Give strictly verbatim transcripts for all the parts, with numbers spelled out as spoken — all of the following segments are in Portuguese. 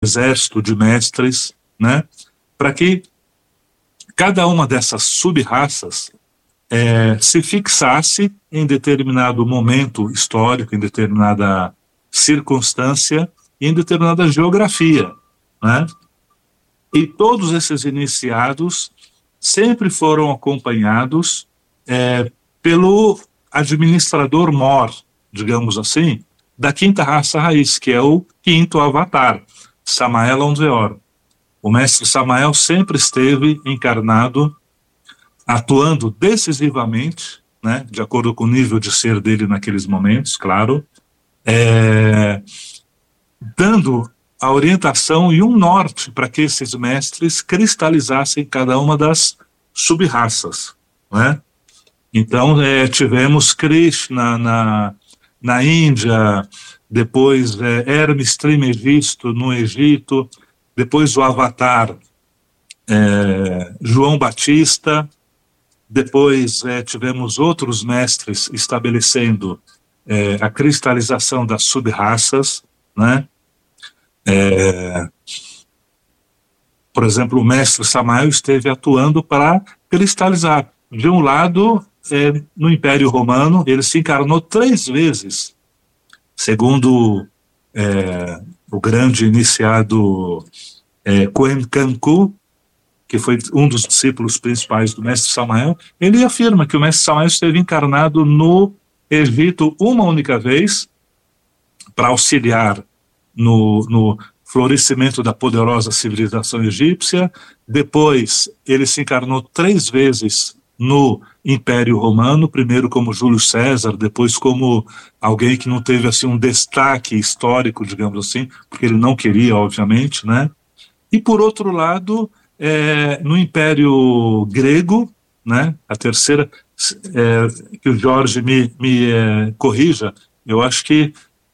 exército de mestres, né, para que cada uma dessas sub-raças é, se fixasse em determinado momento histórico, em determinada circunstância e em determinada geografia, né? E todos esses iniciados sempre foram acompanhados é, pelo administrador mor, digamos assim, da quinta raça raiz, que é o quinto avatar, Samael Aun-Weor. O mestre Samael sempre esteve encarnado, atuando decisivamente, né, de acordo com o nível de ser dele naqueles momentos, claro, é, dando a orientação e um norte para que esses mestres cristalizassem cada uma das sub-raças, né? Então, é, tivemos Krishna na, na Índia, depois é, Hermes Trismegisto no Egito, depois o Avatar é, João Batista, depois é, tivemos outros mestres estabelecendo é, a cristalização das sub-raças, né? É, por exemplo, o mestre Samael esteve atuando para cristalizar. De um lado, é, no Império Romano, ele se encarnou três vezes, segundo é, o grande iniciado é, Quen Cancu, que foi um dos discípulos principais do mestre Samael. Ele afirma que o mestre Samael esteve encarnado no Egito uma única vez para auxiliar no, no florescimento da poderosa civilização egípcia. Depois ele se encarnou três vezes no Império Romano, primeiro como Júlio César, depois como alguém que não teve assim um destaque histórico, digamos assim, porque ele não queria, obviamente, né? E por outro lado, é, no Império Grego, né, a terceira, é, que o Jorge me, me é, corrija, eu acho que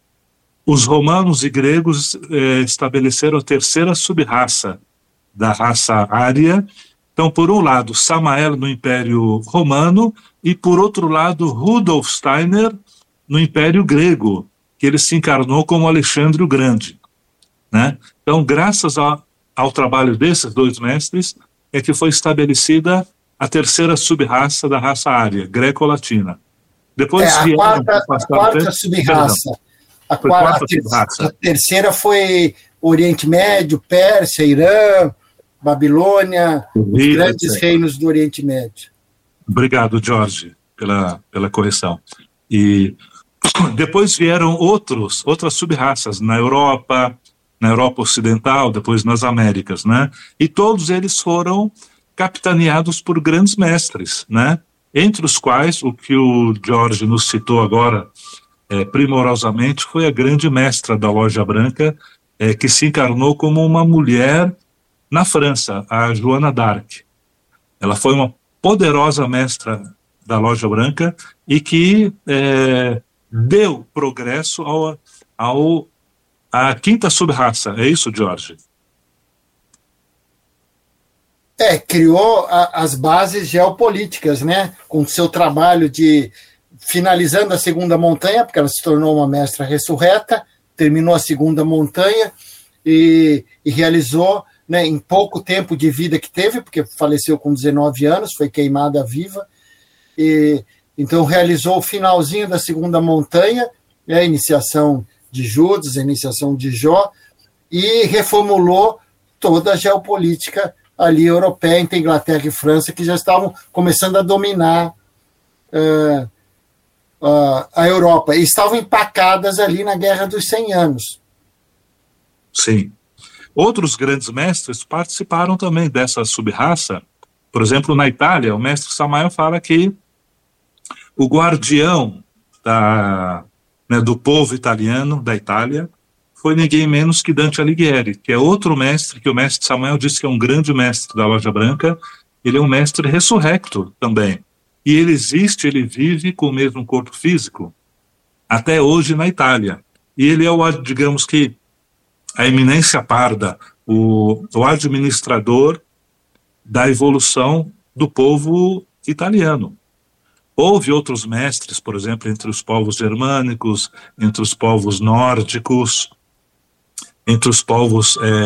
os romanos e gregos é, estabeleceram a terceira sub-raça da raça ária. Então, por um lado, Samael no Império Romano e, por outro lado, Rudolf Steiner no Império Grego, que ele se encarnou como Alexandre o Grande, né? Então, graças a, ao trabalho desses dois mestres, é que foi estabelecida a terceira sub-raça da raça ária, greco-latina. Depois é, a vieram, quarta, a quarta sub-raça. A, quarta, a, ter, a terceira foi Oriente Médio, Pérsia, Irã, Babilônia, os grandes reinos do Oriente Médio. Obrigado, Jorge, pela, pela correção. E depois vieram outros, outras sub-raças na Europa, na Europa Ocidental, depois nas Américas, né? E todos eles foram capitaneados por grandes mestres, né? Entre os quais, o que o Jorge nos citou agora, é, primorosamente, foi a grande mestra da Loja Branca, é, que se encarnou como uma mulher na França, a Joana d'Arc. Ela foi uma poderosa mestra da Loja Branca e que é, deu progresso ao, ao, à quinta sub-raça. É isso, Jorge? É, criou a, as bases geopolíticas, né? Com seu trabalho de finalizando a segunda montanha, porque ela se tornou uma mestra ressurreta, terminou a segunda montanha e, e realizou, né, em pouco tempo de vida que teve, porque faleceu com dezenove anos, foi queimada viva, e então realizou o finalzinho da segunda montanha, né, a iniciação de Judas, a iniciação de Jó, e reformulou toda a geopolítica ali europeia, entre Inglaterra e França, que já estavam começando a dominar uh, uh, a Europa, e estavam empacadas ali na Guerra dos cem anos. Sim. Outros grandes mestres participaram também dessa sub-raça. Por exemplo, na Itália, o mestre Samael fala que o guardião da, né, do povo italiano, da Itália, foi ninguém menos que Dante Alighieri, que é outro mestre, que o mestre Samael disse que é um grande mestre da Loja Branca. Ele é um mestre ressurrecto também. E ele existe, ele vive com o mesmo corpo físico até hoje na Itália. E ele é o, digamos que, a eminência parda, o, o administrador da evolução do povo italiano. Houve outros mestres, por exemplo, entre os povos germânicos, entre os povos nórdicos, entre os povos é,